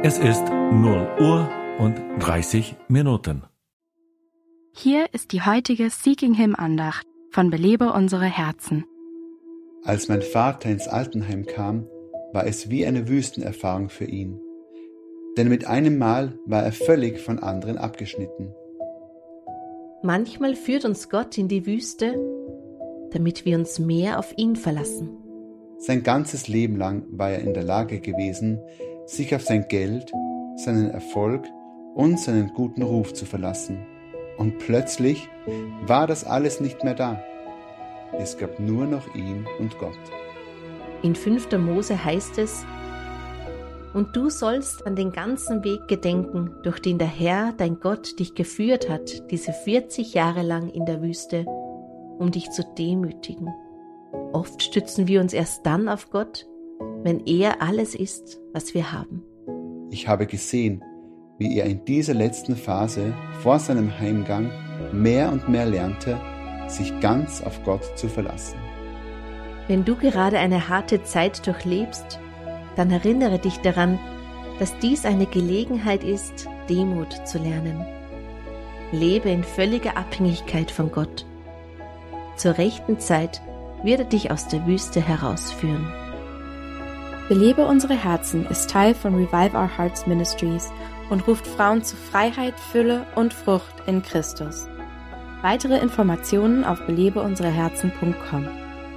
Es ist 0:30 Uhr. Hier ist die heutige Seeking Him Andacht von Belebe unsere Herzen. Als mein Vater ins Altenheim kam, war es wie eine Wüstenerfahrung für ihn. Denn mit einem Mal war er völlig von anderen abgeschnitten. Manchmal führt uns Gott in die Wüste, damit wir uns mehr auf ihn verlassen. Sein ganzes Leben lang war er in der Lage gewesen, sich auf sein Geld, seinen Erfolg und seinen guten Ruf zu verlassen. Und plötzlich war das alles nicht mehr da. Es gab nur noch ihn und Gott. In 5. Mose heißt es: Und du sollst an den ganzen Weg gedenken, durch den der Herr, dein Gott, dich geführt hat, diese 40 Jahre lang in der Wüste, um dich zu demütigen. Oft stützen wir uns erst dann auf Gott, wenn er alles ist, was wir haben. Ich habe gesehen, wie er in dieser letzten Phase vor seinem Heimgang mehr und mehr lernte, sich ganz auf Gott zu verlassen. Wenn du gerade eine harte Zeit durchlebst, dann erinnere dich daran, dass dies eine Gelegenheit ist, Demut zu lernen. Lebe in völliger Abhängigkeit von Gott. Zur rechten Zeit wird er dich aus der Wüste herausführen. Belebe unsere Herzen ist Teil von Revive Our Hearts Ministries und ruft Frauen zu Freiheit, Fülle und Frucht in Christus. Weitere Informationen auf belebeunsereherzen.com.